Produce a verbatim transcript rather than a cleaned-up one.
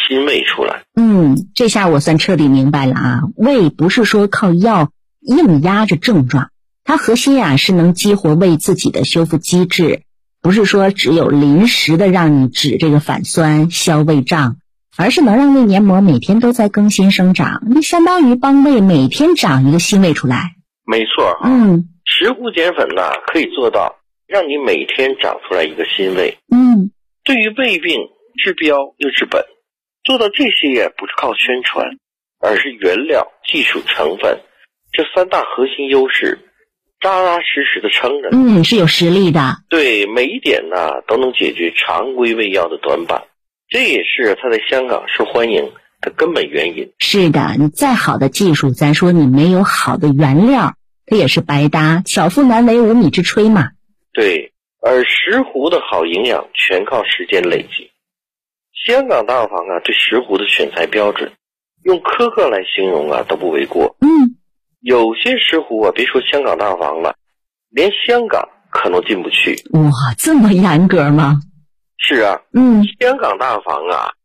新味出来。 嗯，这下我算彻底明白了啊，胃不是说靠药硬压着症状，它核心呀、啊、是能激活胃自己的修复机制，不是说只有临时的让你止这个反酸消胃胀，而是能让胃黏膜每天都在更新生长，那相当于帮胃每天长一个新胃出来。 没错啊， 嗯， 石斛碱粉呢可以做到让你每天长出来一个新胃。 嗯， 对于胃病治标又治本，做到这些也不是靠宣传，而是原料、技术、成分这三大核心优势扎扎实实的撑着。 嗯，是有实力的。 对，每一点呢都能解决常规胃药的短板，这也是它在香港受欢迎的根本原因。 是的，你再好的技术，咱说你没有好的原料，它也是白搭，巧妇难为无米之炊嘛。 对，而石斛的好营养全靠时间累积。香港大药房啊，对石斛的选材标准，用苛刻来形容啊都不为过。 嗯， 有些石斛啊，别说香港大药房了，连香港可能进不去。 哇，这么严格吗？ 是啊， 嗯， 香港大药房啊，